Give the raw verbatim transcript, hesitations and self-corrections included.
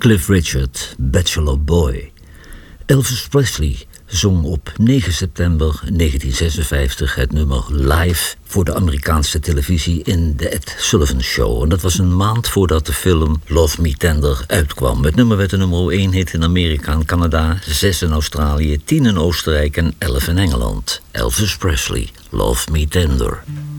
Cliff Richard, Bachelor Boy. Elvis Presley zong op negen september negentien zesenvijftig het nummer live voor de Amerikaanse televisie in de Ed Sullivan Show. En dat was een maand voordat de film Love Me Tender uitkwam. Het nummer werd de nummer één hit in Amerika en Canada, zes in Australië, tien in Oostenrijk en elf in Engeland. Elvis Presley, Love Me Tender.